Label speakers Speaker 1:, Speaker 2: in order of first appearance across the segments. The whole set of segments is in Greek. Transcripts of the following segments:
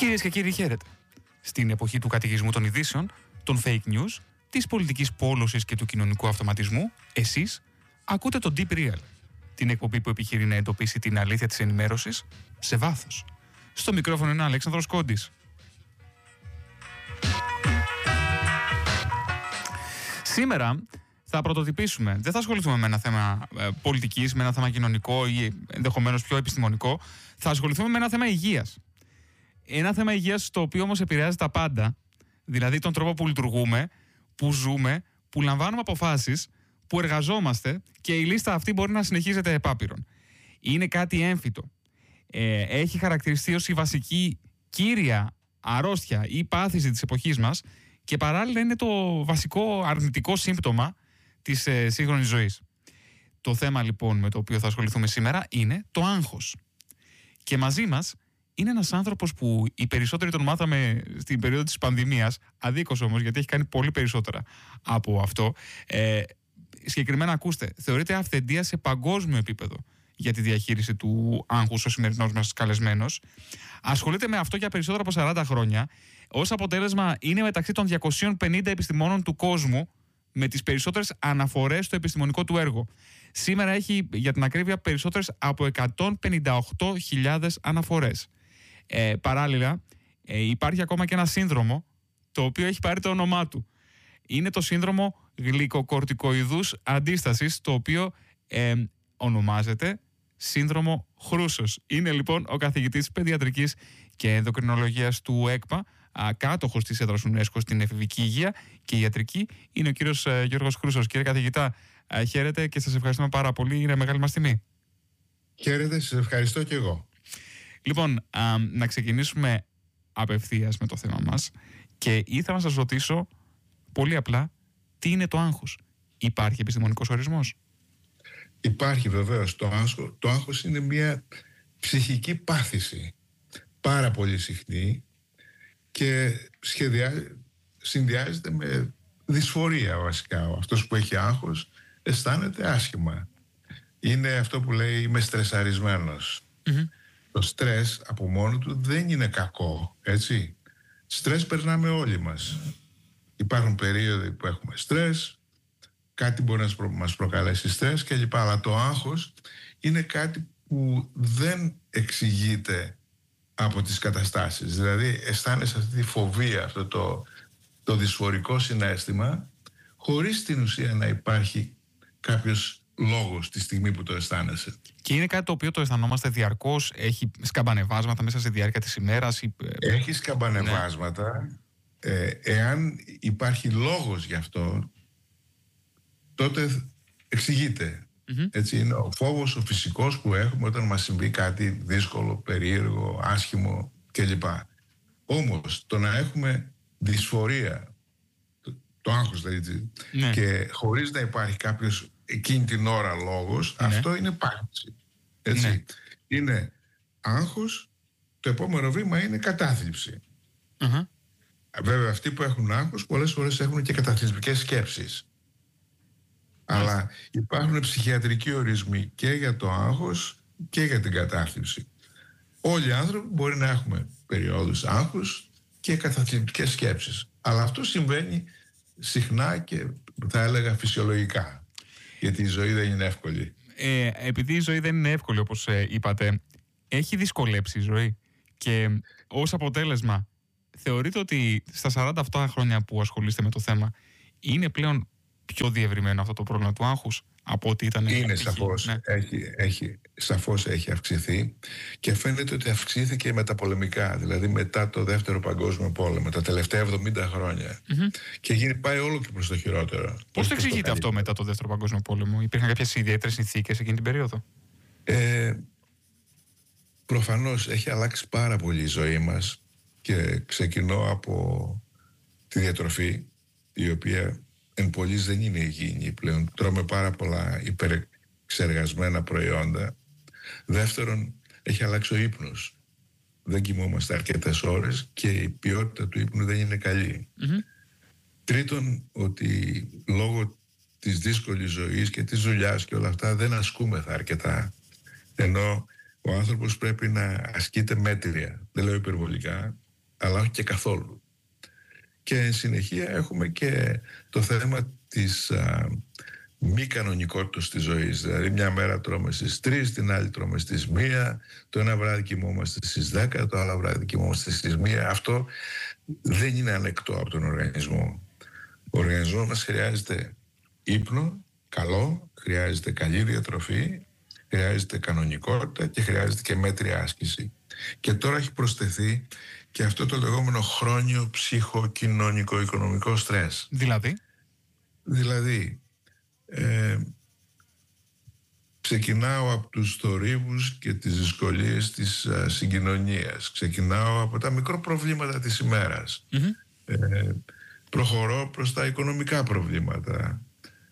Speaker 1: Κυρίες και κύριοι, χαίρετε. Στην εποχή του καταιγισμού των ειδήσεων, των fake news, της πολιτικής πόλωσης και του κοινωνικού αυτοματισμού, εσείς ακούτε το Deep Real, την εκπομπή που επιχειρεί να εντοπίσει την αλήθεια της ενημέρωσης σε βάθος. Στο μικρόφωνο είναι ο Αλέξανδρος Κόντης. Σήμερα θα πρωτοτυπήσουμε. Δεν θα ασχοληθούμε με ένα θέμα πολιτικής, με ένα θέμα κοινωνικό ή ενδεχομένως πιο επιστημονικό. Θα ασχοληθούμε με ένα θέμα υγείας. Ένα θέμα υγείας το οποίο όμως επηρεάζει τα πάντα. Δηλαδή τον τρόπο που λειτουργούμε, που ζούμε, που λαμβάνουμε αποφάσεις, που εργαζόμαστε και η λίστα αυτή μπορεί να συνεχίζεται επάπειρον. Είναι κάτι έμφυτο. Έχει χαρακτηριστεί ως η βασική κύρια αρρώστια ή πάθηση της εποχής μας και παράλληλα είναι το βασικό αρνητικό σύμπτωμα της σύγχρονης ζωής. Το θέμα λοιπόν με το οποίο θα ασχοληθούμε σήμερα είναι το άγχος. Και μαζί μας είναι ένας άνθρωπος που οι περισσότεροι τον μάθαμε στην περίοδο της πανδημίας, αδίκως όμως γιατί έχει κάνει πολύ περισσότερα από αυτό. Συγκεκριμένα ακούστε, θεωρείται αυθεντία σε παγκόσμιο επίπεδο για τη διαχείριση του άγχους ο σημερινός μας καλεσμένος. Ασχολείται με αυτό για περισσότερα από 40 χρόνια. Ως αποτέλεσμα είναι μεταξύ των 250 επιστημόνων του κόσμου με τις περισσότερες αναφορές στο επιστημονικό του έργο. Σήμερα έχει για την ακρίβεια περισσότερες από 158.000 αναφορές. Παράλληλα υπάρχει ακόμα και ένα σύνδρομο το οποίο έχει πάρει το όνομά του. Είναι το σύνδρομο γλυκοκορτικοειδούς αντίστασης, το οποίο ονομάζεται σύνδρομο Χρούσος. Είναι λοιπόν ο καθηγητής παιδιατρικής και ενδοκρινολογίας του ΕΚΠΑ, κάτοχος της έδρας UNESCO στην εφηβική υγεία και ιατρική. Είναι ο κύριος Γιώργος Χρούσος. Κύριε καθηγητά, χαίρετε και σας ευχαριστούμε πάρα πολύ. Είναι μεγάλη μας τιμή.
Speaker 2: Χαίρετε, σας ευχαριστώ και εγώ.
Speaker 1: Λοιπόν, να ξεκινήσουμε απευθείας με το θέμα μας και ήθελα να σας ρωτήσω πολύ απλά, τι είναι το άγχος? Υπάρχει επιστημονικός ορισμός?
Speaker 2: Υπάρχει βεβαίως. Το άγχος είναι μια ψυχική πάθηση πάρα πολύ συχνή και συνδυάζεται με δυσφορία βασικά. Αυτός που έχει άγχος αισθάνεται άσχημα. Είναι αυτό που λέει είμαι στρεσαρισμένος. Το στρες από μόνο του δεν είναι κακό, έτσι. Στρες περνάμε όλοι μας. Υπάρχουν περίοδοι που έχουμε στρες, κάτι μπορεί να μας προκαλέσει στρες κλπ. Αλλά το άγχος είναι κάτι που δεν εξηγείται από τις καταστάσεις. Δηλαδή αισθάνεσαι αυτή τη φοβία, αυτό το δυσφορικό συναίσθημα, χωρίς την ουσία να υπάρχει κάποιος λόγος τη στιγμή που το αισθάνεσαι.
Speaker 1: Και είναι κάτι το οποίο το αισθανόμαστε διαρκώς? Έχει σκαμπανεβάσματα μέσα στη διάρκεια της ημέρας?
Speaker 2: Έχει σκαμπανεβάσματα. Ναι. Εάν υπάρχει λόγος γι' αυτό, τότε εξηγείται. Έτσι είναι ο φόβος ο φυσικός που έχουμε όταν μας συμβεί κάτι δύσκολο, περίεργο, άσχημο κλπ. Όμως το να έχουμε δυσφορία, το άγχος δηλαδή, ναι, και χωρίς να υπάρχει κάποιος εκείνη την ώρα λόγος, ναι, αυτό είναι πάθηση. Έτσι. Ναι. Είναι άγχος, το επόμενο βήμα είναι κατάθλιψη. Βέβαια αυτοί που έχουν άγχος πολλές φορές έχουν και καταθλιπτικές σκέψεις. Αλλά υπάρχουν ψυχιατρικοί ορισμοί και για το άγχος και για την κατάθλιψη. Όλοι οι άνθρωποι μπορεί να έχουμε περιόδους άγχους και καταθλιπτικές σκέψεις. Αλλά αυτό συμβαίνει συχνά και θα έλεγα φυσιολογικά. Γιατί η ζωή δεν είναι εύκολη.
Speaker 1: Επειδή η ζωή δεν είναι εύκολη, όπως είπατε, έχει δυσκολέψει η ζωή. Και ως αποτέλεσμα, θεωρείτε ότι στα 47 χρόνια που ασχολείστε με το θέμα, είναι πλέον πιο διευρυμένο αυτό το πρόβλημα του άγχους από ό,τι ήταν?
Speaker 2: Είναι σαφώς. Ναι. Σαφώς έχει αυξηθεί και φαίνεται ότι αυξήθηκε μεταπολεμικά, δηλαδή μετά το Δεύτερο Παγκόσμιο Πόλεμο, τα τελευταία 70 χρόνια. Και πάει όλο και προς το χειρότερο.
Speaker 1: Πώς το εξηγείτε αυτό μετά το Δεύτερο Παγκόσμιο Πόλεμο? Υπήρχαν κάποιες ιδιαίτερες συνθήκες εκείνη την περίοδο?
Speaker 2: Προφανώς έχει αλλάξει πάρα πολύ η ζωή μας και ξεκινώ από τη διατροφή, η οποία εν πολλοίς δεν είναι υγιεινή πλέον. Τρώμε πάρα πολλά υπερεξεργασμένα προϊόντα. Δεύτερον, έχει αλλάξει ο ύπνος. Δεν κοιμόμαστε αρκετές ώρες και η ποιότητα του ύπνου δεν είναι καλή. Τρίτον, ότι λόγω της δύσκολης ζωής και της δουλειάς και όλα αυτά δεν ασκούμεθα αρκετά. Ενώ ο άνθρωπος πρέπει να ασκείται μέτρια. Δεν λέω υπερβολικά, αλλά όχι και καθόλου. Και εν συνεχεία έχουμε και το θέμα της μη κανονικότητας της ζωής. Δηλαδή μια μέρα τρώμε στις 3, την άλλη τρώμε στις 1, το ένα βράδυ κοιμόμαστε στις 10, το άλλο βράδυ κοιμόμαστε στις 1. Αυτό δεν είναι ανεκτό από τον οργανισμό. Ο οργανισμός μας χρειάζεται ύπνο καλό, χρειάζεται καλή διατροφή, χρειάζεται κανονικότητα και χρειάζεται και μέτρια άσκηση. Και τώρα έχει προσθεθεί και αυτό το λεγόμενο χρόνιο ψυχοκοινωνικό-οικονομικό στρες. Δηλαδή ξεκινάω από τους θορύβους και τις δυσκολίες της συγκοινωνίας. Ξεκινάω από τα μικροπροβλήματα της ημέρας. Προχωρώ προς τα οικονομικά προβλήματα.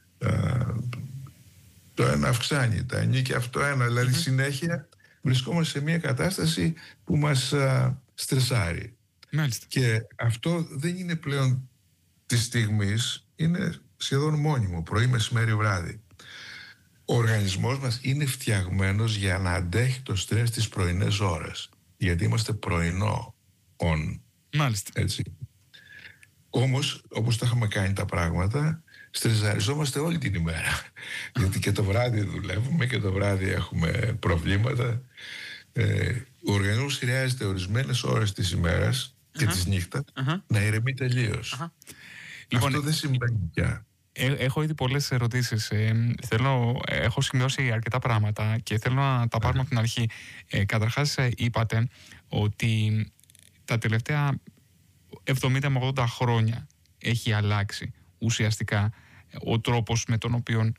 Speaker 2: Το ένα αυξάνει, τα ενίκια αυτό ένα. Δηλαδή συνέχεια βρισκόμαστε σε μια κατάσταση που μας στρεσάρει.
Speaker 1: Μάλιστα.
Speaker 2: Και αυτό δεν είναι πλέον της στιγμής, είναι σχεδόν μόνιμο, πρωί, μεσημέρι, βράδυ. Ο οργανισμός μας είναι φτιαγμένος για να αντέχει το στρες τις πρωινές ώρες. Γιατί είμαστε πρωινό on.
Speaker 1: Μάλιστα.
Speaker 2: Έτσι. Όμως, όπως τα είχαμε κάνει τα πράγματα, στρεσαριζόμαστε όλη την ημέρα. Γιατί και το βράδυ δουλεύουμε και το βράδυ έχουμε προβλήματα. Ο οργανισμός χρειάζεται ορισμένες ώρες της ημέρας και της νύχτας να ηρεμεί τελείως.
Speaker 1: Λοιπόν,
Speaker 2: αυτό δεν συμβαίνει πια.
Speaker 1: Έχω ήδη πολλές ερωτήσεις. Έχω σημειώσει αρκετά πράγματα και θέλω να τα πάρουμε από την αρχή. Καταρχάς, είπατε ότι τα τελευταία 70 με 80 χρόνια έχει αλλάξει ουσιαστικά ο τρόπος με τον οποίο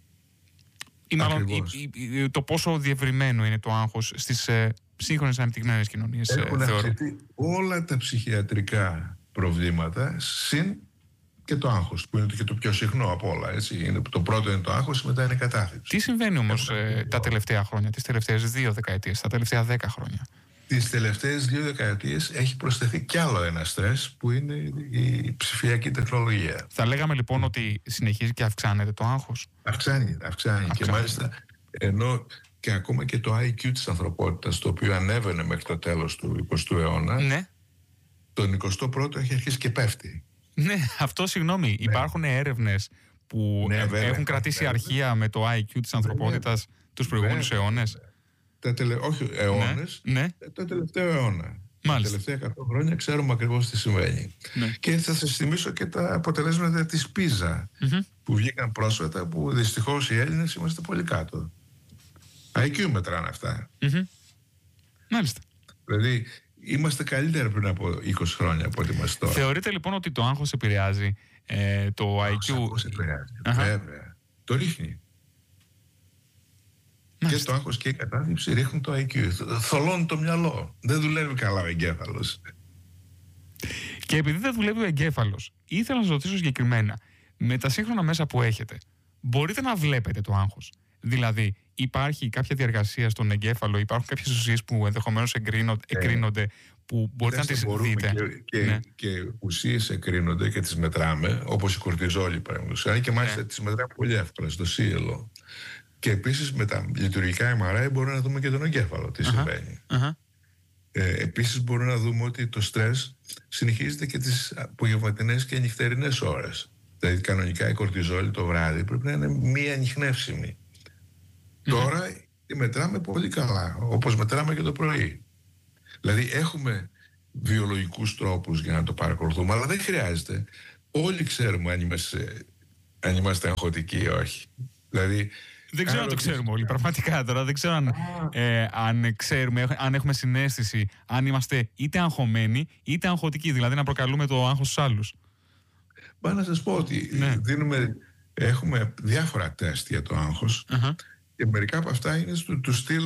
Speaker 1: το πόσο διευρυμένο είναι το άγχος στις σύγχρονες ανεπτυγμένες κοινωνίες.
Speaker 2: Έχουν αυξηθεί όλα τα ψυχιατρικά προβλήματα συν και το άγχος, που είναι και το πιο συχνό από όλα. Έτσι. Το πρώτο είναι το άγχος, μετά είναι η κατάθλιψη.
Speaker 1: Τι συμβαίνει όμως τα τελευταία χρόνια, τις τελευταίες 2 δεκαετίες, τα τελευταία 10 χρόνια?
Speaker 2: Τις τελευταίες 2 δεκαετίες έχει προσθεθεί κι άλλο ένα στρες, που είναι η ψηφιακή τεχνολογία.
Speaker 1: Θα λέγαμε λοιπόν ότι συνεχίζει και αυξάνεται το άγχος.
Speaker 2: Αυξάνει. Και μάλιστα ενώ και ακόμα και το IQ της ανθρωπότητας, το οποίο ανέβαινε μέχρι το τέλος του 20ου αιώνα,
Speaker 1: ναι,
Speaker 2: τον 21ο έχει αρχίσει και πέφτει.
Speaker 1: Ναι, αυτό συγγνώμη. Ναι. Υπάρχουν έρευνες που έχουν κρατήσει αρχεία με το IQ της ανθρωπότητας τους προηγούμενους αιώνες.
Speaker 2: Όχι αιώνες, το τελευταίο αιώνα.
Speaker 1: Μάλιστα.
Speaker 2: Τα τελευταία 100 χρόνια ξέρουμε ακριβώς τι συμβαίνει.
Speaker 1: Ναι.
Speaker 2: Και θα σας θυμίσω και τα αποτελέσματα της PISA που βγήκαν πρόσφατα, που δυστυχώς οι Έλληνες είμαστε πολύ κάτω. IQ μετράνε αυτά.
Speaker 1: Μάλιστα.
Speaker 2: Δηλαδή είμαστε καλύτερα πριν από 20 χρόνια από ό,τι είμαστε τώρα.
Speaker 1: Θεωρείτε λοιπόν ότι το άγχος επηρεάζει το IQ?
Speaker 2: Το άγχος επηρεάζει, βέβαια. Το ρίχνει. Μάλιστα. Και το άγχος και η κατάθλιψη ρίχνουν το IQ. Θολώνει το μυαλό. Δεν δουλεύει καλά ο εγκέφαλος.
Speaker 1: Και επειδή δεν δουλεύει ο εγκέφαλος, ήθελα να σας ρωτήσω συγκεκριμένα, με τα σύγχρονα μέσα που έχετε, μπορείτε να βλέπετε το άγχος? Δηλαδή, υπάρχει κάποια διαργασία στον εγκέφαλο, υπάρχουν κάποιες ουσίες που ενδεχομένως εκρίνονται, που μπορείτε να τις δείτε?
Speaker 2: Και ουσίες εκρίνονται και τις μετράμε, όπως η κορτιζόλη παραδείγματος, και μάλιστα τις μετράμε πολύ εύκολα στο σύλλο. Και επίσης με τα λειτουργικά MRI μπορούμε να δούμε και τον εγκέφαλο τι συμβαίνει. Επίσης μπορούμε να δούμε ότι το στρες συνεχίζεται και τις απογευματινές και νυχτερινές ώρες. Δηλαδή κανονικά η κορτιζόλη το βράδυ πρέπει να είναι μη ανιχνεύσιμη. Τώρα τη μετράμε πολύ καλά, όπως μετράμε και το πρωί. Δηλαδή έχουμε βιολογικούς τρόπους για να το παρακολουθούμε, αλλά δεν χρειάζεται. Όλοι ξέρουμε αν είμαστε αγχωτικοί ή όχι. Δηλαδή,
Speaker 1: δεν ξέρω αν το ξέρουμε όλοι, πραγματικά τώρα. Δεν ξέρω αν ξέρουμε, αν έχουμε συναίσθηση, αν είμαστε είτε αγχωμένοι είτε αγχωτικοί, δηλαδή να προκαλούμε το άγχος στους άλλους.
Speaker 2: Πάω να σας πω ότι έχουμε διάφορα τεστ για το άγχος και μερικά από αυτά είναι του στυλ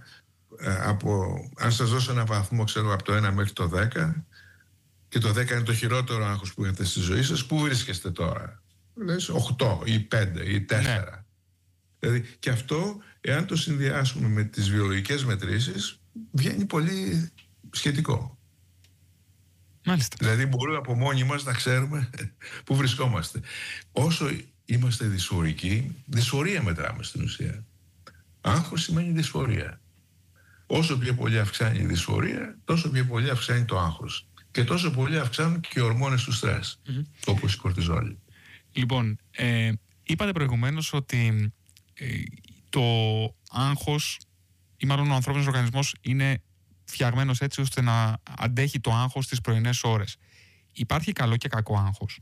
Speaker 2: αν σας δώσω ένα βαθμό, ξέρω, από το 1 μέχρι το 10 και το 10 είναι το χειρότερο άγχος που έχετε στη ζωή σας, πού βρίσκεστε τώρα? Λες 8 ή 5 ή 4. Δηλαδή, και αυτό, εάν το συνδυάσουμε με τις βιολογικές μετρήσεις, βγαίνει πολύ σχετικό.
Speaker 1: Μάλιστα.
Speaker 2: Δηλαδή μπορούμε από μόνοι μας να ξέρουμε πού βρισκόμαστε. Όσο είμαστε δυσφορικοί, δυσφορία μετράμε στην ουσία. Άγχος σημαίνει δυσφορία. Όσο πιο πολύ αυξάνει η δυσφορία, τόσο πιο πολύ αυξάνει το άγχος. και τόσο πολύ αυξάνουν και οι ορμόνες του στρες, όπως η κορτιζόλη.
Speaker 1: Λοιπόν, είπατε προηγουμένως ότι το άγχος, ή μάλλον ο ανθρώπινος οργανισμός είναι φτιαγμένος έτσι ώστε να αντέχει το άγχος στις πρωινές ώρες. Υπάρχει καλό και κακό άγχος?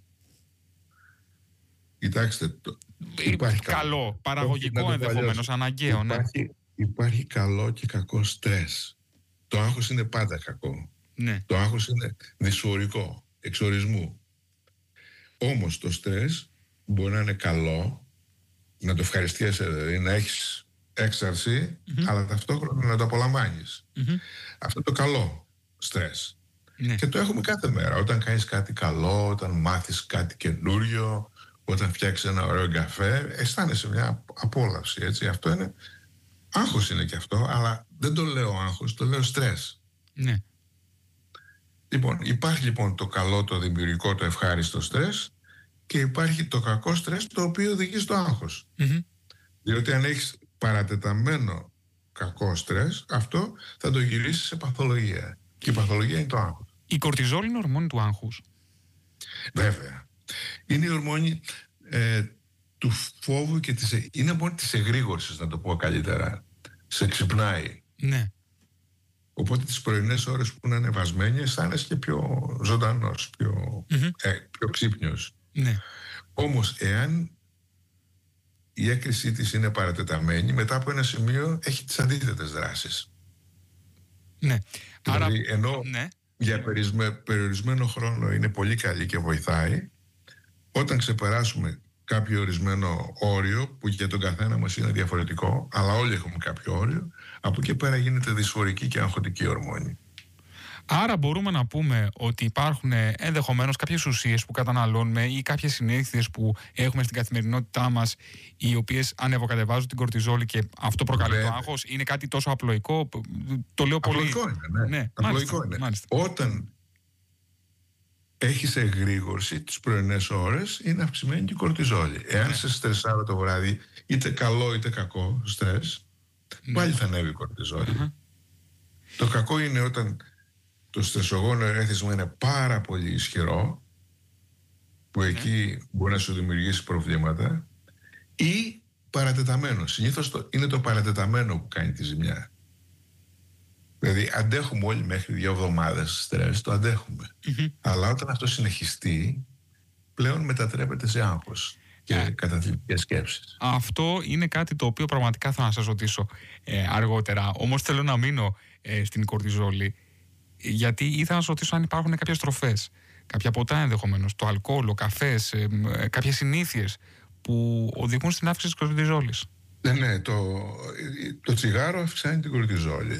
Speaker 2: Κοιτάξτε,
Speaker 1: υπάρχει καλό, παραγωγικό ενδεχομένως, αναγκαίο.
Speaker 2: Υπάρχει καλό και κακό στρες. Το άγχος είναι πάντα κακό.
Speaker 1: Ναι.
Speaker 2: Το άγχος είναι δυσφορικό, εξορισμού. Όμως το στρες μπορεί να είναι καλό, να το ευχαριστιέσαι, δηλαδή να έχεις έξαρση, αλλά ταυτόχρονα να το απολαμβάνεις. Αυτό το καλό στρες.
Speaker 1: Ναι.
Speaker 2: Και το έχουμε κάθε μέρα. Όταν κάνεις κάτι καλό, όταν μάθεις κάτι καινούριο, όταν φτιάξεις ένα ωραίο καφέ, αισθάνεσαι μια απόλαυση, έτσι. Αυτό είναι, άγχος είναι και αυτό, αλλά δεν το λέω άγχος, το λέω στρες.
Speaker 1: Ναι.
Speaker 2: Λοιπόν, υπάρχει λοιπόν το καλό, το δημιουργικό, το ευχάριστο στρες και υπάρχει το κακό στρες, το οποίο οδηγεί στο άγχος. Διότι αν έχεις παρατεταμένο κακό στρες, αυτό θα το γυρίσει σε παθολογία. Και η παθολογία είναι το άγχος.
Speaker 1: Η κορτιζόλη είναι ορμόνη του άγχους?
Speaker 2: Βέβαια. Είναι η ορμόνη του φόβου και είναι μόνο της εγρήγορσης, να το πω καλύτερα. Σε ξυπνάει.
Speaker 1: Ναι.
Speaker 2: Οπότε τις πρωινές ώρες που είναι ανεβασμένοι αισθάνεσαι και πιο ζωντανός, πιο ξύπνιος.
Speaker 1: Ναι.
Speaker 2: Όμως εάν η έκρησή της είναι παρατεταμένη, μετά από ένα σημείο έχει τις αντίθετες δράσεις.
Speaker 1: Ναι.
Speaker 2: Δηλαδή ενώ για περιορισμένο χρόνο είναι πολύ καλή και βοηθάει, όταν ξεπεράσουμε κάποιο ορισμένο όριο, που για τον καθένα μας είναι διαφορετικό, αλλά όλοι έχουμε κάποιο όριο, από εκεί πέρα γίνεται δυσφορική και αγχωτική ορμόνη.
Speaker 1: Άρα μπορούμε να πούμε ότι υπάρχουν ενδεχομένως κάποιες ουσίες που καταναλώνουμε ή κάποιες συνήθειες που έχουμε στην καθημερινότητά μας, οι οποίες ανεβοκατεβάζουν την κορτιζόλη και αυτό προκαλεί το άγχος. Είναι κάτι τόσο απλοϊκό? Το λέω πολύ.
Speaker 2: Απλοϊκό είναι, ναι. Απλοϊκό είναι.
Speaker 1: Μάλιστα.
Speaker 2: Όταν έχεις εγρήγορση τις πρωινές ώρες, είναι αυξημένη και η κορτιζόλη. Εάν σε στρεσάρω το βράδυ, είτε καλό είτε κακό στρες, πάλι θα ανέβει η κορτιζόλη. Το κακό είναι όταν το στρεσογόνο ερέθισμα είναι πάρα πολύ ισχυρό, που εκεί μπορεί να σου δημιουργήσει προβλήματα, ή παρατεταμένο. Συνήθως είναι το παρατεταμένο που κάνει τη ζημιά. Δηλαδή αντέχουμε όλοι μέχρι 2 εβδομάδες στρες, το αντέχουμε. Αλλά όταν αυτό συνεχιστεί, πλέον μετατρέπεται σε άγχος και καταθλιπτικές σκέψεις.
Speaker 1: Αυτό είναι κάτι το οποίο πραγματικά θα σας ρωτήσω αργότερα. Όμως θέλω να μείνω στην κορτιζόλη, γιατί ήθελα να σας ρωτήσω αν υπάρχουν κάποιες τροφές, κάποια ποτά ενδεχομένως, το αλκοόλ, ο καφές, κάποιες συνήθειες που οδηγούν στην αύξηση της κορτιζόλης.
Speaker 2: Ναι, το τσιγάρο αυξάνει την κορτιζόλη.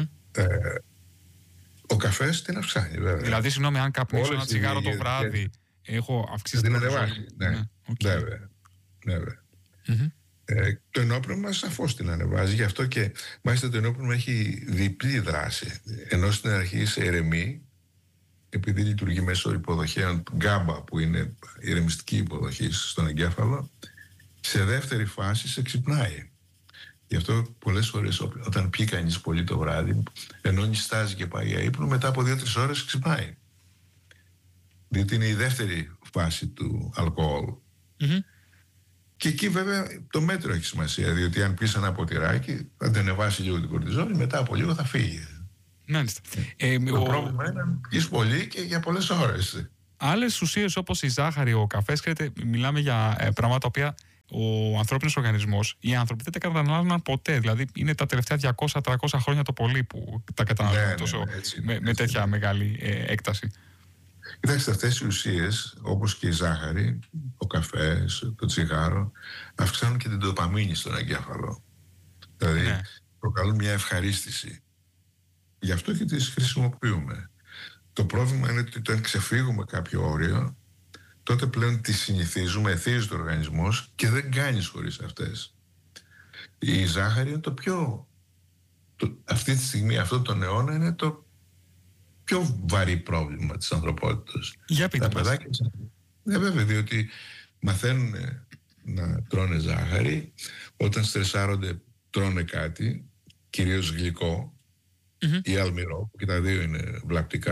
Speaker 2: Ο καφές την αυξάνει, βέβαια.
Speaker 1: Δηλαδή, συγγνώμη, αν καπνίσω ένα τσιγάρο το βράδυ, έχω αυξήσει την
Speaker 2: κορτιζόλη. Ναι, βέβαια. Το ενόπνευμα σαφώς την ανεβάζει, γι' αυτό και μάλιστα το ενόπνευμα έχει διπλή δράση. Ενώ στην αρχή σε ηρεμεί, επειδή λειτουργεί μέσω υποδοχέων γκάμπα, που είναι ηρεμιστική υποδοχή στον εγκέφαλο, σε δεύτερη φάση σε ξυπνάει. Γι' αυτό πολλές φορές όταν πιει κανείς πολύ το βράδυ, ενώ νηστάζει και πάει για ύπνο, μετά από 2-3 ώρες ξυπνάει. Διότι είναι η δεύτερη φάση του αλκοόλ. Και εκεί βέβαια το μέτρο έχει σημασία, διότι αν πεις ένα ποτηράκι, θα ανεβάσει λίγο την κορτιζόλη, μετά από λίγο θα φύγει.
Speaker 1: Μάλιστα.
Speaker 2: Το πρόβλημα είναι να πεις πολύ και για πολλές ώρες.
Speaker 1: Άλλες ουσίες όπως η ζάχαρη, ο καφές, ξέρετε, μιλάμε για πράγματα τα οποία ο ανθρώπινος οργανισμός, οι άνθρωποι δεν τα καταναλώναν ποτέ. Δηλαδή είναι τα τελευταία 200-300 χρόνια το πολύ που τα καταναλώνουν με τέτοια μεγάλη έκταση.
Speaker 2: Κοιτάξτε, αυτές οι ουσίες, όπως και η ζάχαρη, ο καφές, το τσιγάρο, αυξάνουν και την ντοπαμίνη στον εγκέφαλο. Δηλαδή προκαλούν μια ευχαρίστηση. Γι' αυτό και τις χρησιμοποιούμε. Το πρόβλημα είναι ότι όταν ξεφύγουμε κάποιο όριο, τότε πλέον τις συνηθίζουμε, εθίζεται ο οργανισμός και δεν κάνεις χωρίς αυτές. Η ζάχαρη είναι το πιο... αυτή τη στιγμή, αυτό τον αιώνα, είναι το πιο βαρύ πρόβλημα της ανθρωπότητας.
Speaker 1: Για πείτε μας.
Speaker 2: Βέβαια, διότι μαθαίνουν να τρώνε ζάχαρη, όταν στρεσάρονται τρώνε κάτι, κυρίως γλυκό ή αλμυρό, που και τα δύο είναι βλαπτικά,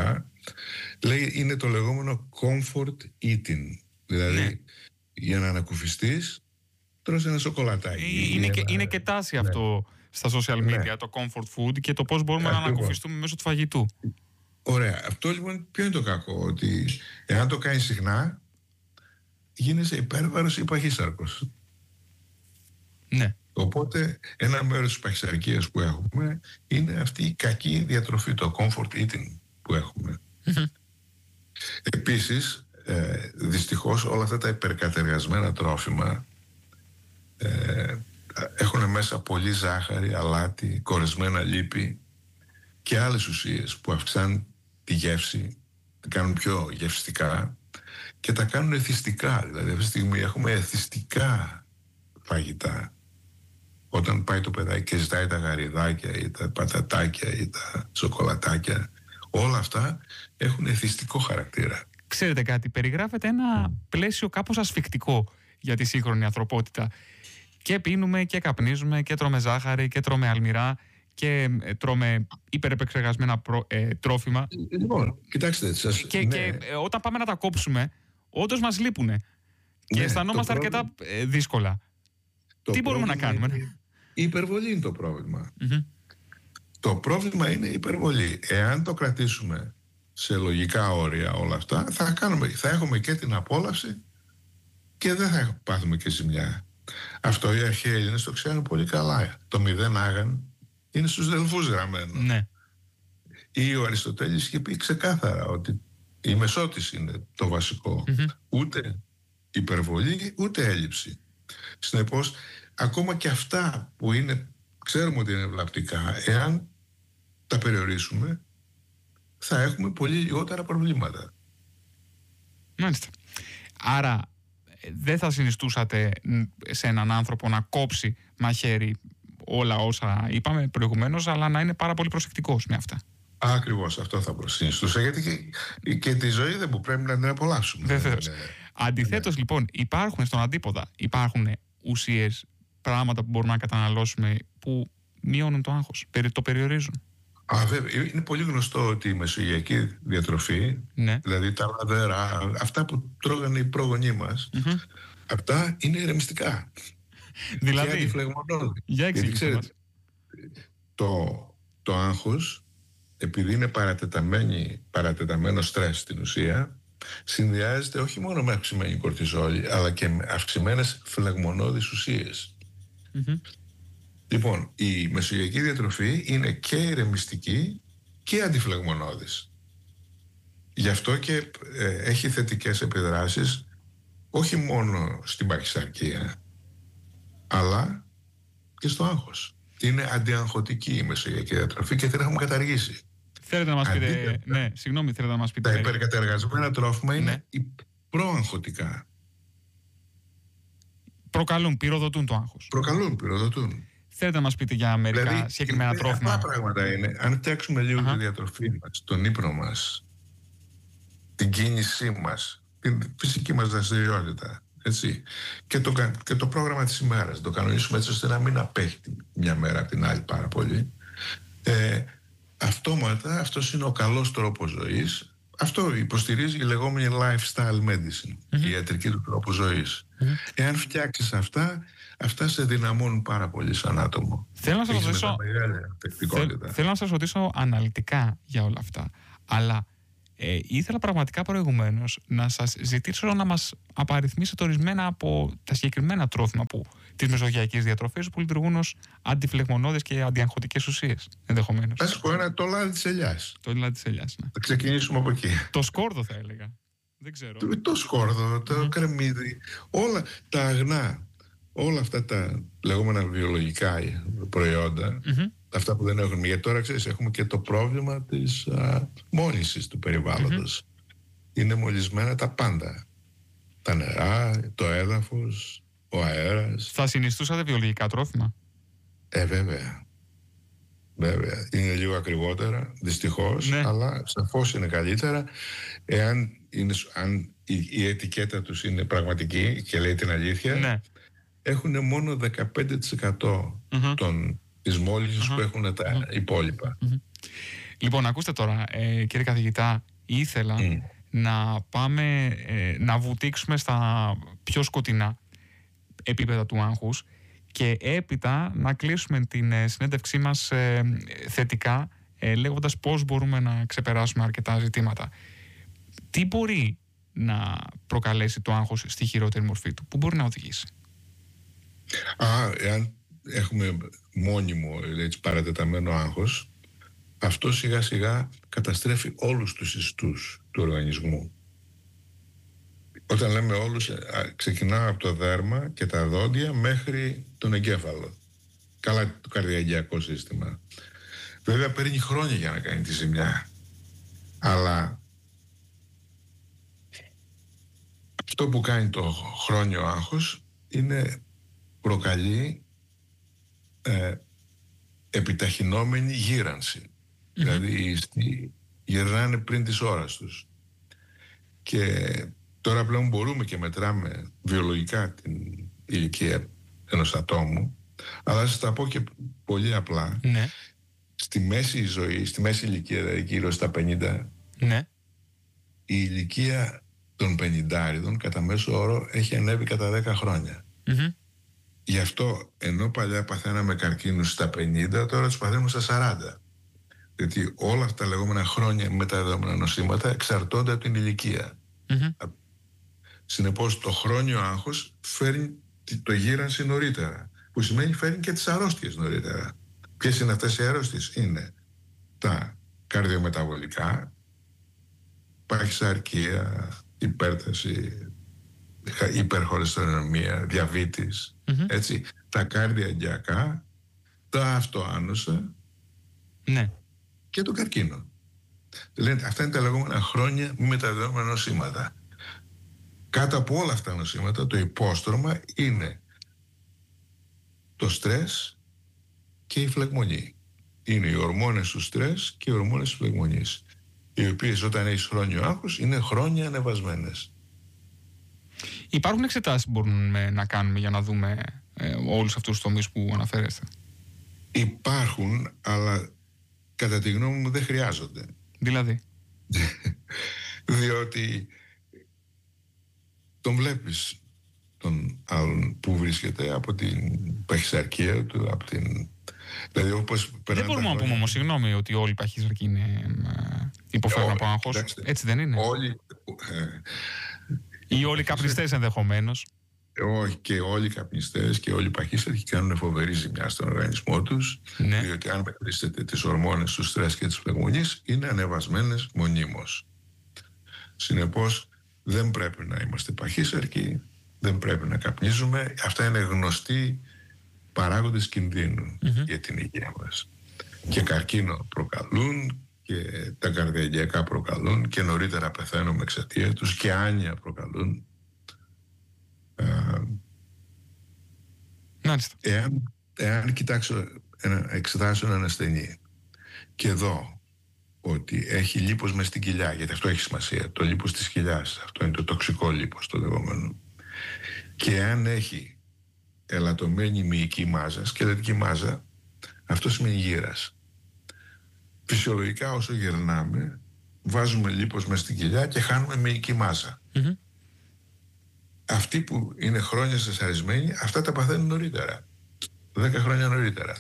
Speaker 2: Λέει είναι το λεγόμενο comfort eating. Δηλαδή για να ανακουφιστείς τρως ένα σοκολατάκι.
Speaker 1: Είναι και τάση αυτό στα social media, το comfort food και το πώς μπορούμε να ανακουφιστούμε μέσω του φαγητού.
Speaker 2: Ωραία. Αυτό λοιπόν ποιο είναι το κακό? Ότι εάν το κάνεις συχνά γίνεσαι υπέρβαρος ή παχύσαρκος.
Speaker 1: Ναι.
Speaker 2: Οπότε ένα μέρος της παχυσαρκίας που έχουμε είναι αυτή η κακή διατροφή, το comfort eating που έχουμε. Επίσης, δυστυχώς όλα αυτά τα υπερκατεργασμένα τρόφιμα έχουν μέσα πολύ ζάχαρη, αλάτι, κορεσμένα λίπη και άλλες ουσίες που αυξάνουν τη γεύση, τα κάνουν πιο γευστικά και τα κάνουν εθιστικά. Δηλαδή αυτή τη στιγμή έχουμε εθιστικά φαγητά. Όταν πάει το παιδάκι και ζητάει τα γαριδάκια ή τα πατατάκια ή τα σοκολατάκια, όλα αυτά έχουν εθιστικό χαρακτήρα.
Speaker 1: Ξέρετε κάτι, περιγράφεται ένα πλαίσιο κάπως ασφικτικό για τη σύγχρονη ανθρωπότητα. Και πίνουμε και καπνίζουμε και τρώμε ζάχαρη και τρώμε αλμυρά και τρώμε υπερεπεξεργασμένα τρόφιμα.
Speaker 2: Λοιπόν, κοιτάξτε.
Speaker 1: Και όταν πάμε να τα κόψουμε, όντως μας λείπουνε. Και αισθανόμαστε αρκετά δύσκολα. Τι μπορούμε να κάνουμε?
Speaker 2: Η υπερβολή είναι το πρόβλημα. Το πρόβλημα είναι η υπερβολή. Εάν το κρατήσουμε σε λογικά όρια όλα αυτά, θα έχουμε και την απόλαυση και δεν θα πάθουμε και ζημιά. Αυτό οι αρχαίοι Έλληνες το ξέρουν πολύ καλά. Το μηδέν άγαν είναι στους Δελφούς γραμμένο.
Speaker 1: Ναι.
Speaker 2: Ή ο Αριστοτέλης είχε πει ξεκάθαρα ότι η μεσότηση είναι το βασικό. Ούτε υπερβολή, ούτε έλλειψη. Συνεπώς, ακόμα και αυτά που ξέρουμε ότι είναι βλαπτικά, εάν τα περιορίσουμε, θα έχουμε πολύ λιγότερα προβλήματα.
Speaker 1: Μάλιστα. Άρα, δεν θα συνιστούσατε σε έναν άνθρωπο να κόψει μαχαίρι όλα όσα είπαμε προηγουμένως, αλλά να είναι πάρα πολύ προσεκτικός με αυτά.
Speaker 2: Ακριβώς, αυτό θα συνιστούσα, γιατί και τη ζωή δεν που πρέπει να την απολαύσουμε.
Speaker 1: Βεβαίως. Αντιθέτως, λοιπόν, υπάρχουν στον αντίποδα, υπάρχουν ουσίες, πράγματα που μπορούμε να καταναλώσουμε που μειώνουν το άγχος, το περιορίζουν.
Speaker 2: Βέβαια. Είναι πολύ γνωστό ότι η μεσογειακή διατροφή, δηλαδή τα λαδερά, αυτά που τρώγανε οι πρόγονοί μας, αυτά είναι ηρεμιστικά.
Speaker 1: Δηλαδή,
Speaker 2: και αντιφλεγμονώδη.
Speaker 1: Για εξήγησε μας.
Speaker 2: Το άγχος, επειδή είναι παρατεταμένο στρες στην ουσία, συνδυάζεται όχι μόνο με αυξημένη κορτιζόλη, αλλά και με αυξημένες φλεγμονώδεις ουσίες. Λοιπόν, η μεσογειακή διατροφή είναι και ηρεμιστική και αντιφλεγμονώδης. Γι' αυτό και έχει θετικές επιδράσεις όχι μόνο στην παχυσαρκία, αλλά και στο άγχος. Είναι αντιαγχωτική η μεσογειακή διατροφή και την έχουμε καταργήσει.
Speaker 1: Θέλετε να μας πείτε... Ναι, συγγνώμη, θέλετε να μας πείτε...
Speaker 2: Τα υπερκατεργασμένα τρόφιμα είναι προαγχωτικά.
Speaker 1: Πυροδοτούν το άγχος.
Speaker 2: Πυροδοτούν.
Speaker 1: Θέλετε να μας πείτε για μερικά συγκεκριμένα τρόφιμα?
Speaker 2: Απλά πράγματα είναι. Αν φτιάξουμε λίγο τη διατροφή μας, τον ύπνο μας, την κίνησή μας, την φυσική μας δραστηριότητα, έτσι, και το πρόγραμμα της ημέρας, το κανονίσουμε έτσι ώστε να μην απέχει μια μέρα από την άλλη πάρα πολύ, αυτόματα αυτός είναι ο καλός τρόπος ζωής. Αυτό υποστηρίζει η λεγόμενη lifestyle medicine, η ιατρική του τρόπου ζωής. Εάν φτιάξεις αυτά σε δυναμώνουν πάρα πολύ σαν άτομο.
Speaker 1: Θέλω να σας ρωτήσω αναλυτικά για όλα αυτά. Αλλά ήθελα πραγματικά προηγουμένως να σας ζητήσω να μας απαριθμίσετε ορισμένα από τα συγκεκριμένα τρόφιμα της μεσογειακής διατροφής που λειτουργούν ως αντιφλεγμονώδεις και αντιαγχωτικές ουσίες, ενδεχομένως.
Speaker 2: Θα σου πω το λάδι της ελιάς.
Speaker 1: Το λάδι της ελιάς, ναι.
Speaker 2: Θα ξεκινήσουμε από εκεί.
Speaker 1: Το σκόρδο θα έλεγα. Δεν ξέρω.
Speaker 2: Το σκόρδο, το κρεμμύδι, όλα τα αγνά, όλα αυτά τα λεγόμενα βιολογικά προϊόντα, αυτά που δεν έχουμε. Γιατί τώρα ξέρεις, έχουμε και το πρόβλημα της μόλυνσης του περιβάλλοντος. Είναι μολυσμένα τα πάντα. Τα νερά, το έδαφος, ο αέρας.
Speaker 1: Θα συνιστούσατε βιολογικά τρόφιμα?
Speaker 2: Βέβαια. Είναι λίγο ακριβότερα, δυστυχώς, αλλά σαφώς είναι καλύτερα. Αν η ετικέτα τους είναι πραγματική και λέει την αλήθεια, έχουν μόνο 15% της μόλυνσης που έχουν τα υπόλοιπα.
Speaker 1: Λοιπόν, ακούστε τώρα, κύριε καθηγητά, ήθελα να πάμε να βουτήξουμε στα πιο σκοτεινά επίπεδα του άγχους και έπειτα να κλείσουμε την συνέντευξή μας θετικά, λέγοντας πώς μπορούμε να ξεπεράσουμε αρκετά ζητήματα. Τι μπορεί να προκαλέσει το άγχος στη χειρότερη μορφή του, πού μπορεί να οδηγήσει?
Speaker 2: Εάν έχουμε μόνιμο, έτσι, παρατεταμένο άγχος, αυτό σιγά σιγά καταστρέφει όλους τους ιστούς του οργανισμού. Όταν λέμε όλους, ξεκινά από το δέρμα και τα δόντια μέχρι τον εγκέφαλο. Καλά, το καρδιαγγειακό σύστημα. Βέβαια παίρνει χρόνια για να κάνει τη ζημιά. Αλλά αυτό που κάνει το χρόνιο άγχος προκαλεί επιταχυνόμενη γύρανση. Δηλαδή γυρνάνε πριν της ώρας τους. Και τώρα πλέον μπορούμε και μετράμε βιολογικά την ηλικία ενός ατόμου, αλλά σας τα πω και πολύ απλά.
Speaker 1: Ναι.
Speaker 2: Στη μέση ζωή, στη μέση ηλικία, δηλαδή γύρω στα 50,
Speaker 1: ναι,
Speaker 2: η ηλικία των 50 κατά μέσο όρο έχει ανέβει κατά 10 χρόνια. Γι' αυτό, ενώ παλιά παθαίναμε καρκίνους στα 50, τώρα τους παθαίνουμε στα 40. Γιατί όλα αυτά τα λεγόμενα χρόνια με τα δεδομένα νοσήματα εξαρτώνται από την ηλικία. Συνεπώς, το χρόνιο άγχος φέρνει το γύρανση νωρίτερα, που σημαίνει φέρνει και τις αρρώστιες νωρίτερα. Ποιες είναι αυτές οι αρρώστιες? Είναι τα καρδιομεταβολικά, παχυσαρκία, υπέρταση, υπερχολεστερινεμία, διαβήτης, έτσι, τα καρδιαγγειακά, τα αυτοάνωσα,
Speaker 1: ναι,
Speaker 2: και το καρκίνο. Δηλαδή, αυτά είναι τα λεγόμενα χρόνια μη μεταδεδομένα νοσήματα. Κάτω από όλα αυτά τα νοσήματα, το υπόστρωμα είναι το στρες και η φλεγμονή. Είναι οι ορμόνες του στρες και οι ορμόνες της φλεγμονής, οι οποίες όταν έχεις χρόνιο άγχος είναι χρόνια ανεβασμένες.
Speaker 1: Υπάρχουν εξετάσεις που μπορούμε να κάνουμε για να δούμε όλους αυτούς τους τομείς που αναφέρεστε?
Speaker 2: Υπάρχουν, αλλά κατά τη γνώμη μου δεν χρειάζονται.
Speaker 1: Δηλαδή?
Speaker 2: Διότι τον βλέπεις τον άλλον που βρίσκεται από την παχυσαρκία του, από την... Δηλαδή, όπως
Speaker 1: δεν μπορούμε να πούμε όμως, συγγνώμη, ότι όλοι οι παχυσαρκοί υποφέρουν από άγχος.
Speaker 2: Εντάξει,
Speaker 1: έτσι δεν είναι?
Speaker 2: Όλοι...
Speaker 1: Ή όλοι οι καπνιστές ενδεχομένως.
Speaker 2: Όχι, και όλοι οι καπνιστές και όλοι οι παχύσαρκοι κάνουν φοβερή ζημιά στον οργανισμό τους,
Speaker 1: ναι,
Speaker 2: διότι αν μετρήσετε τις ορμόνες του στρες και της φλεγμονής, είναι ανεβασμένες μονίμως. Συνεπώς, δεν πρέπει να είμαστε παχύσαρκοι, δεν πρέπει να καπνίζουμε. Αυτά είναι γνωστοί παράγοντες κινδύνου για την υγεία μας. Και καρκίνο προκαλούν, και τα καρδιαγγειακά προκαλούν, και νωρίτερα πεθαίνουμε εξαιτία τους, και άνοια προκαλούν. Εάν εξετάσω έναν ασθενή και δω ότι έχει λίπος μες στην κοιλιά, γιατί αυτό έχει σημασία, το λίπος της κοιλιάς, αυτό είναι το τοξικό λίπος το λεγόμενο, και αν έχει ελαττωμένη μυϊκή μάζα, σκελετική μάζα, αυτό σημαίνει γύρας. Φυσιολογικά όσο γερνάμε βάζουμε λίπος μες στην κοιλιά και χάνουμε μυϊκή μάζα. Αυτοί που είναι χρόνια σεσαρισμένοι, αυτά τα παθαίνουν νωρίτερα. 10 χρόνια νωρίτερα.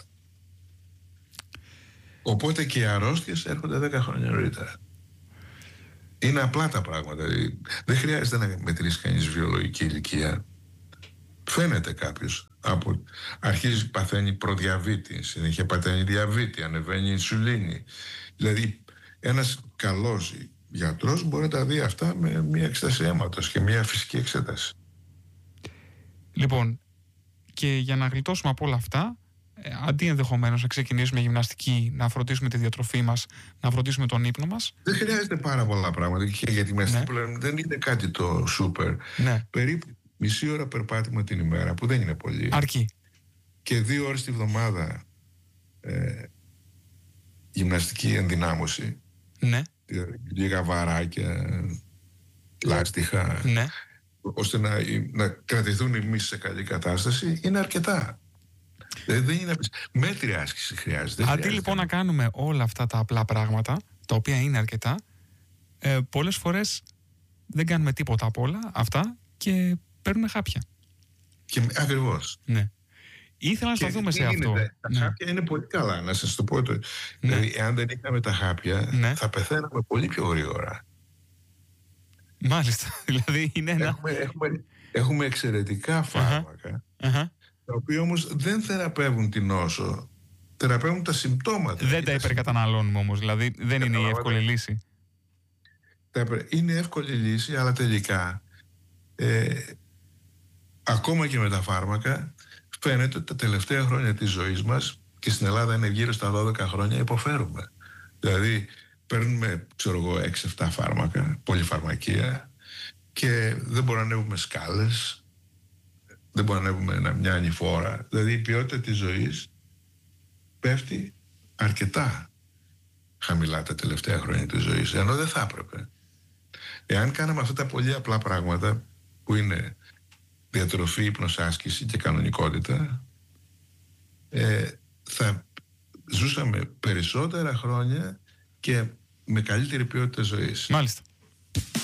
Speaker 2: Οπότε και οι αρρώστιες έρχονται 10 χρόνια νωρίτερα. Είναι απλά τα πράγματα. Δεν χρειάζεται να μετρήσει κανείς βιολογική ηλικία. Φαίνεται κάποιος. Αρχίζει, παθαίνει προδιαβήτη, συνέχεια παθαίνει διαβήτη, ανεβαίνει η ινσουλίνη. Δηλαδή, ένας καλός γιατρός μπορεί να τα δει αυτά με μια εξέταση αίματος και μια φυσική εξέταση.
Speaker 1: Λοιπόν, και για να γλιτώσουμε από όλα αυτά, αντί ενδεχομένως να ξεκινήσουμε γυμναστική, να φροντίσουμε τη διατροφή μας, να φροντίσουμε τον ύπνο μας.
Speaker 2: Δεν χρειάζεται πάρα πολλά πράγματα, και για τη γυμναστική δεν είναι κάτι το σούπερ.
Speaker 1: Ναι.
Speaker 2: Περίπου μισή ώρα περπάτημα την ημέρα, που δεν είναι πολύ.
Speaker 1: Αρκεί.
Speaker 2: Και 2 ώρες τη βδομάδα γυμναστική ενδυνάμωση.
Speaker 1: Ναι.
Speaker 2: Λίγα βαράκια, λάστιχα,
Speaker 1: ναι,
Speaker 2: ώστε να κρατηθούν οι μυς σε καλή κατάσταση, είναι αρκετά. Δεν είναι μέτρια άσκηση χρειάζεται.
Speaker 1: Αντί λοιπόν να κάνουμε όλα αυτά τα απλά πράγματα, τα οποία είναι αρκετά, πολλές φορές δεν κάνουμε τίποτα από όλα αυτά και παίρνουμε χάπια.
Speaker 2: Ακριβώς.
Speaker 1: Ναι. Ήθελα να σταθούμε σε αυτό.
Speaker 2: Τα χάπια είναι πολύ καλά, να σας το πω. Δηλαδή, εάν δεν είχαμε τα χάπια, θα πεθαίναμε πολύ πιο γρήγορα.
Speaker 1: Μάλιστα. Δηλαδή είναι
Speaker 2: έχουμε εξαιρετικά φάρμακα, τα οποία όμως δεν θεραπεύουν την νόσο, θεραπεύουν τα συμπτώματα.
Speaker 1: Δεν τα υπερκαταναλώνουμε όμως, δηλαδή δεν είναι η εύκολη λύση.
Speaker 2: Είναι εύκολη λύση, αλλά τελικά ακόμα και με τα φάρμακα φαίνεται ότι τα τελευταία χρόνια της ζωής μας, και στην Ελλάδα είναι γύρω στα 12 χρόνια, υποφέρουμε. Δηλαδή παίρνουμε, ξέρω εγώ, 6-7 φάρμακα, πολυφαρμακεία, και δεν μπορούμε να ανέβουμε σκάλες, δεν μπορούμε να ανέβουμε μια ανηφόρα. Δηλαδή η ποιότητα της ζωής πέφτει αρκετά χαμηλά τα τελευταία χρόνια της ζωής, ενώ δεν θα έπρεπε. Εάν κάναμε αυτά τα πολύ απλά πράγματα που είναι διατροφή, ύπνος, άσκηση και κανονικότητα, θα ζούσαμε περισσότερα χρόνια και με καλύτερη ποιότητα ζωής.
Speaker 1: Μάλιστα.